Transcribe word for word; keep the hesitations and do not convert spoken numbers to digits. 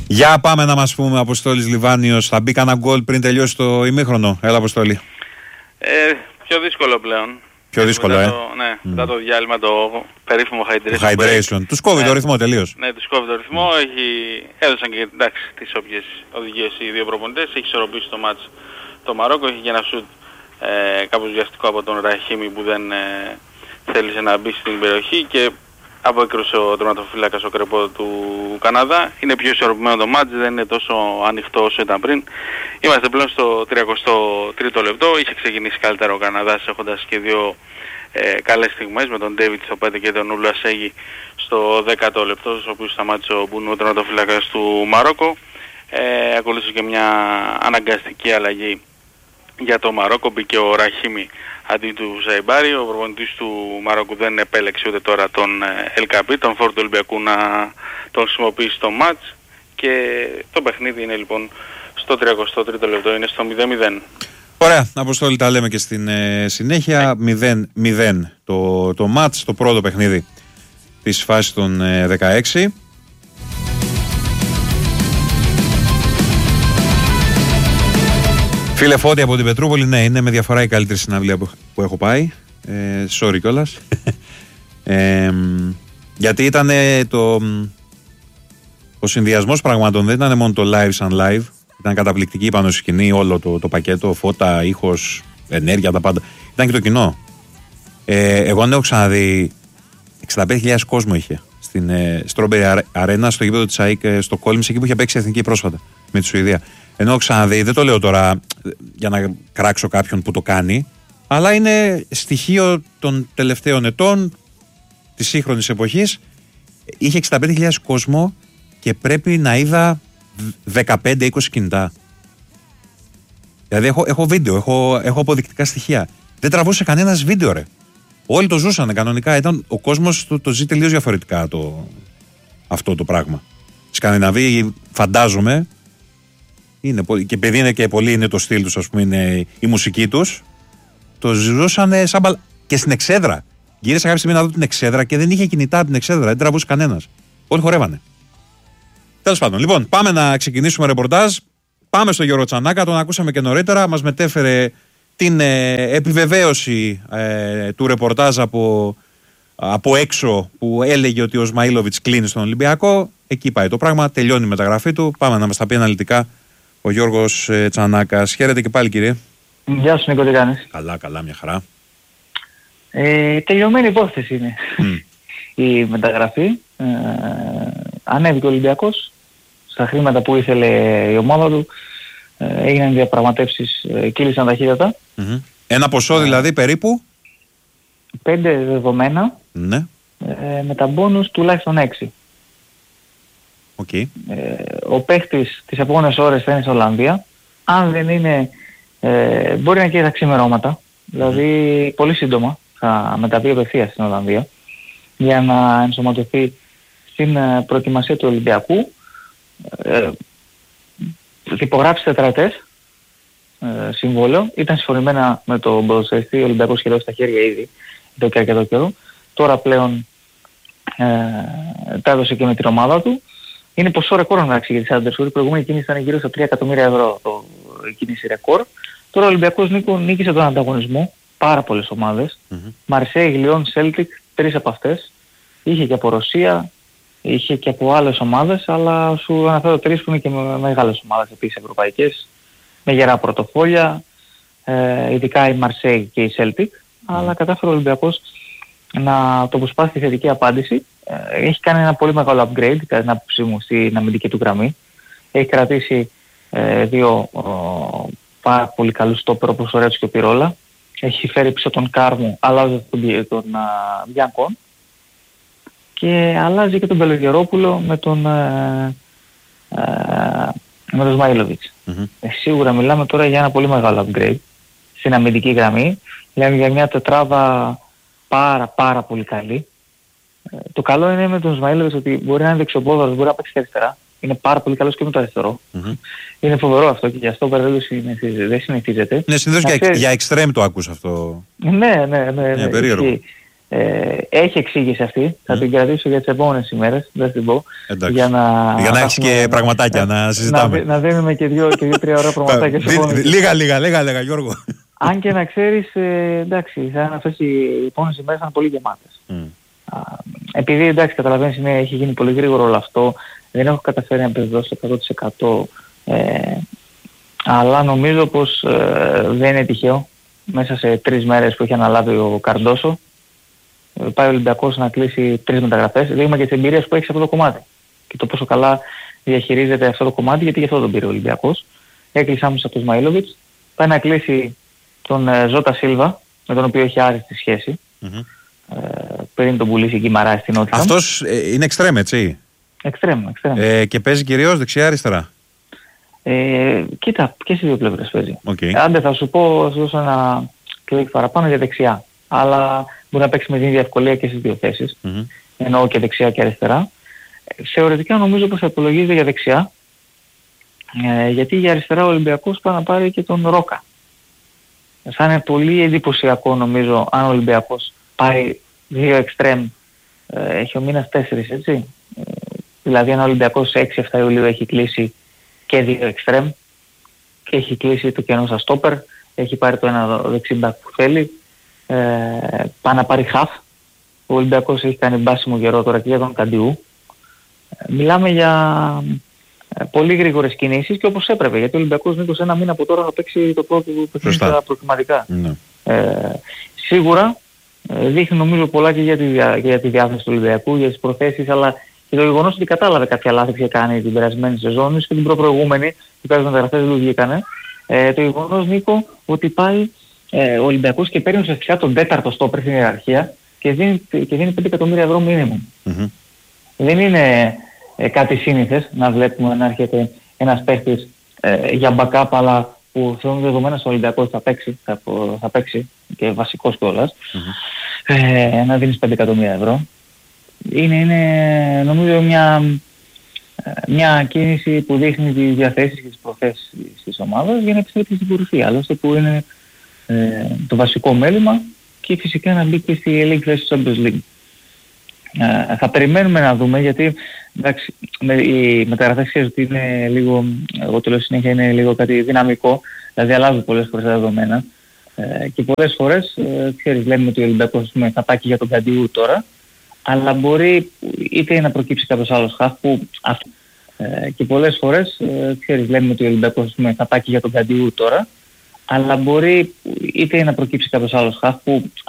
Για πάμε να μας πούμε, Αποστόλης Λιβάνιος, θα μπει κανένα γκολ πριν τελειώσει το ημίχρονο? Έλα, Αποστόλη. Ε, πιο δύσκολο πλέον. Πιο δύσκολο, μετά ε. Το, ναι, mm. μετά το διάλειμμα, το περίφημο hydration. Το hydration. Τους κόβει ναι. το ρυθμό τελείως. Ναι, τους κόβει το ρυθμό. Mm. Έχει, έδωσαν και εντάξει, τις όποιες οδηγίες οι δύο προπονητές. Έχει ισορροπήσει το μάτς το Μαρόκο. Έχει και ένα σουτ ε, κάπως βιαστικό από τον Ραχίμι που δεν ε, θέλησε να μπει στην περιοχή και απόκρουσε ο τερματοφύλακας ο Κρεπό του Καναδά. Είναι πιο ισορροπημένο το μάτς, δεν είναι τόσο ανοιχτό όσο ήταν πριν. Είμαστε πλέον στο τριάντα τρίτο λεπτό. Είχε ξεκινήσει καλύτερα ο Καναδάς έχοντας και δύο ε, καλές στιγμές με τον Ντέιβιτ στο πέντε και τον Ούλου Ασέγη στο δέκατο λεπτό, στο οποίο σταμάτησε ο Μπουνού, ο τερματοφύλακας του Μαρόκο. Ε, ακολούθησε και μια αναγκαστική αλλαγή για το Μαρόκο. Μπήκε ο Ραχίμι αντί του Ζαϊμπάρη. Ο προπονητής του Μαρόκου δεν επέλεξε ούτε τώρα τον Ελκαμπή, τον φόρ του Ολυμπιακού, να τον χρησιμοποιήσει στο μάτς και το παιχνίδι είναι λοιπόν στο τριάντα τρίτο λεπτό, είναι στο μηδέν μηδέν. Ωραία, Αποστόλη, τα λέμε και στην ε, συνέχεια. μηδέν μηδέν το, το μάτς, το πρώτο παιχνίδι της φάσης των ε, δεκαέξι. Φίλε Φώτη από την Πετρούπολη, ναι, είναι με διαφορά η καλύτερη συναυλία που, που έχω πάει. Ε, sorry κιόλας. ε, γιατί ήταν το, ο συνδυασμός πραγμάτων, δεν ήταν μόνο το live σαν live. Ήταν καταπληκτική πάνω στη σκηνή, όλο το, το πακέτο, φώτα, ήχος, ενέργεια, τα πάντα. Ήταν και το κοινό. Ε, εγώ αν έχω ξαναδεί, εξήντα πέντε χιλιάδες κόσμο είχε στην ε, Strawberry Arena, στο γήπεδο της ΑΕΚ, στο Κόλμης, εκεί που είχε παίξει η Εθνική πρόσφατα με τη Σουηδία. Ενώ ξαναδεί, δεν το λέω τώρα για να κράξω κάποιον που το κάνει, αλλά είναι στοιχείο των τελευταίων ετών, της σύγχρονης εποχής. Είχε εξήντα πέντε χιλιάδες κόσμο και πρέπει να είδα δεκαπέντε είκοσι κινητά. Δηλαδή έχω, έχω βίντεο, έχω, έχω αποδεικτικά στοιχεία. Δεν τραβούσε κανένας βίντεο, ρε. Όλοι το ζούσαν κανονικά. Ήταν, ο κόσμος το, το ζει τελείως διαφορετικά το, αυτό το πράγμα. Σκανδιναβοί, φαντάζομαι, είναι, και επειδή είναι και πολύ είναι το στυλ τους, ας πούμε, είναι η μουσική τους, το ζούσαν σαν μπαλ... και στην εξέδρα. Γύρισα κάποια στιγμή να δω την εξέδρα και δεν είχε κινητά από την εξέδρα, δεν τραβούσε κανένας. Όλοι χορεύανε. Τέλος πάντων, λοιπόν, πάμε να ξεκινήσουμε ρεπορτάζ. Πάμε στο Γιώργο Τσανάκα, τον ακούσαμε και νωρίτερα. Μας μετέφερε την ε, επιβεβαίωση ε, του ρεπορτάζ από, από έξω που έλεγε ότι ο Σμαΐλοβιτς κλείνει στον Ολυμπιακό. Εκεί πάει το πράγμα, τελειώνει η μεταγραφή του. Πάμε να μας τα πει αναλυτικά ο Γιώργος ε, Τσανάκας. Χαίρετε και πάλι, κύριε. Γεια σου, Νίκο, τι κάνεις? Καλά, καλά, μια χαρά. Ε, τελειωμένη υπόθεση είναι mm. η μεταγραφή. Ε, ανέβηκε ο Ολυμπιακός στα χρήματα που ήθελε η ομάδα του. Ε, έγιναν διαπραγματεύσεις, ε, κύλησαν ταχύτατα. Mm-hmm. Ένα ποσό δηλαδή περίπου? Πέντε δεδομένα, ναι. ε, με τα μπόνους τουλάχιστον έξι. Okay. Ε, ο παίχτης τις επόμενες ώρες θα είναι στην Ολλανδία. Αν δεν είναι, ε, μπορεί να είναι και τα ξημερώματα. Δηλαδή mm. πολύ σύντομα θα μεταβεί απευθείας στην Ολλανδία για να ενσωματωθεί στην προετοιμασία του Ολυμπιακού. Ε, υπογράψει τετραετές ε, συμβόλαιο. Ήταν συμφωνημένα με τον ποδοσφαιριστή, ο Ολυμπιακός χειρός στα χέρια ήδη εδώ και αρκετό καιρό. Τώρα πλέον ε, τα έδωσε και με την ομάδα του. Είναι ποσό ρεκόρ μεταξύ για τη Σάντερσουρ. Η προηγούμενη κίνηση ήταν γύρω στα τρία εκατομμύρια ευρώ το κίνηση ρεκόρ. Τώρα ο Ολυμπιακός, Νίκο, νίκησε τον ανταγωνισμό. Πάρα πολλές ομάδες. Μαρσέη, Λιόν, Σέλτικ, τρεις από αυτές. Είχε και από Ρωσία, είχε και από άλλες ομάδες, αλλά σου αναφέρω τρεις που είναι και με μεγάλες ομάδες επίσης ευρωπαϊκές, με γερά πορτοφόλια, ε, ειδικά η Μαρσέη και η Σέλτικ. Mm. Αλλά κατάφερε ο Ολυμπιακός να το αποσπάσει τη θετική απάντηση. Ε, έχει κάνει ένα πολύ μεγάλο upgrade, κατά την άποψή μου, στην αμυντική του γραμμή. Έχει κρατήσει ε, δύο ε, πάρα πολύ καλούς στόπερ όπως ο Ρέτσο και ο Πιρόλα. Έχει φέρει πίσω τον Κάρμου, αλλάζοντας τον, τον Μπιάνκον και αλλάζει και τον Πελογερόπουλο με τον, ε, ε, με τον Σμαΐλοβιτς. Mm-hmm. Ε, σίγουρα μιλάμε τώρα για ένα πολύ μεγάλο upgrade στην αμυντική γραμμή. Μιλάμε για μια τετράδα πάρα πάρα πολύ καλή. Ε, το καλό είναι με τον Σμαΐλοβιτς ότι μπορεί να είναι δεξιοπόδαρος, μπορεί να παίξει αριστερά. Είναι πάρα πολύ καλός και με το αριστερό. Mm-hmm. Είναι φοβερό αυτό και γι' αυτό δεν συνηθίζεται. Δεν συνηθίζεται. Ναι, συνήθως για, για extreme το ακούς αυτό. Ναι, ναι, ναι. Είναι ναι, περίεργο. και, Ε, έχει εξήγηση αυτή, θα mm. την κρατήσω για τις επόμενες ημέρες, δεν την πω. Εντάξει. Για να, για να έχεις και πραγματάκια να, να συζητάμε. Να, να δίνουμε και δύο, και δύο τρία ώρα πραγματάκια. λίγα, λίγα, λίγα, λίγα, Γιώργο. Αν και να ξέρεις, ε, εντάξει, θα είναι αυτές οι επόμενες ημέρες θα είναι πολύ γεμάτες. Mm. Α, επειδή εντάξει, καταλαβαίνεις, είναι, έχει γίνει πολύ γρήγορο όλο αυτό, δεν έχω καταφέρει να επιβεβαιώσω εκατό τοις εκατό, ε, αλλά νομίζω πως ε, δεν είναι τυχαίο. Μέσα σε τρεις μέρες που έχει αναλάβει ο Καρντόσο, πάει ο Ολυμπιακός να κλείσει τρεις μεταγραφές, δείγμα και τις εμπειρίες που έχει σε αυτό το κομμάτι. Και το πόσο καλά διαχειρίζεται αυτό το κομμάτι, γιατί γι' αυτό τον πήρε ο Ολυμπιακός. Έκλεισε άμεσα από τον Σμαΐλοβιτς, πάει να κλείσει τον ε, Ζώτα Σίλβα, με τον οποίο έχει άριστη σχέση, mm-hmm. ε, πριν τον πουλήσει η Γκιμαρά στην Νότια. Αυτός ε, είναι εξτρέμ, έτσι. Εξτρέμ, εξτρέμ. Ε, και παίζει κυρίως δεξιά-αριστερά. Ε, κοίτα, και στις δύο πλευρές παίζει. Okay. Άντε θα σου πω, θα σου δώσω ένα κλικ παραπάνω για δεξιά. Αλλά μπορεί να παίξει με την ίδια ευκολία και στις δύο θέσεις. Mm-hmm. Εννοώ και δεξιά και αριστερά. Θεωρητικά νομίζω πως θα υπολογίζεται για δεξιά. Ε, γιατί για αριστερά ο Ολυμπιακός πάει να πάρει και τον Ρόκα. Θα είναι πολύ εντυπωσιακό νομίζω αν ο Ολυμπιακός πάρει δύο εξτρέμ. Ε, έχει ο μήνας τέσσερις, έτσι. Ε, δηλαδή αν ο Ολυμπιακός έξι εφτά Ιουλίου έχει κλείσει και δύο εξτρέμ και έχει κλείσει το κενό στα στόπερ, έχει πάρει το ένα δεξιμπακ που θέλει, ε, πάει να πάρει χαφ. Ο Ολυμπιακός έχει κάνει μπάσιμο καιρό τώρα και για τον Καντιού. Ε, μιλάμε για ε, πολύ γρήγορες κινήσεις και όπως έπρεπε, γιατί ο Ολυμπιακός μήπως ένα μήνα από τώρα θα παίξει το πρώτο παιχνίδι στα προκριματικά. Mm. Ε, σίγουρα ε, δείχνει νομίζω πολλά και για τη, διά, και για τη διάθεση του Ολυμπιακού, για τις προθέσεις, αλλά και το γεγονός ότι κατάλαβε κάποια λάθη που είχε κάνει την περασμένη σεζόν και την προπροηγούμενη, που κάποιες μεταγραφές δεν βγήκανε. Ε, το γεγονός, Νίκο, ότι πάει ε, ο Ολυμπιακός και παίρνει ουσιαστικά τον τέταρτο στόπερ στην ιεραρχία και δίνει, και δίνει πέντε εκατομμύρια ευρώ μίνιμουμ. Mm-hmm. Δεν είναι ε, κάτι σύνηθες να βλέπουμε να έρχεται ένας παίχτης ε, για backup, αλλά που θεωρούν δεδομένα στο Ολυμπιακό θα παίξει, θα, θα παίξει και βασικός κιόλας, mm-hmm. ε, να δίνεις πέντε εκατομμύρια ευρώ. Είναι, είναι νομίζω μια, μια κίνηση που δείχνει τις διαθέσεις και τις προθέσεις της ομάδας για να επιστρέψει στην κορυφή. Άλλωστε που είναι ε, το βασικό μέλημα και φυσικά να μπει και στη Elite θέση του Champions League. Ε, θα περιμένουμε να δούμε, γιατί εντάξει, με, οι μεταγραφές ξέρεις ότι είναι λίγο, εγώ το λέω συνέχεια, είναι λίγο κάτι δυναμικό, δηλαδή αλλάζουν πολλές φορές τα δεδομένα ε, και πολλές φορές ε, ξέρεις, λέμε ότι ο Ολυμπιακός θα πάει και για τον Καντιού τώρα, αλλά μπορεί είτε να προκύψει κάποιος άλλος χαφ που αυτό, ε, και πολλές φορές ε, ξέρεις, λέμε ότι ο Ολυμπιακός θα πάει και για τον Καντιού τώρα, αλλά μπορεί είτε να προκύψει κάποιος άλλος χαφ που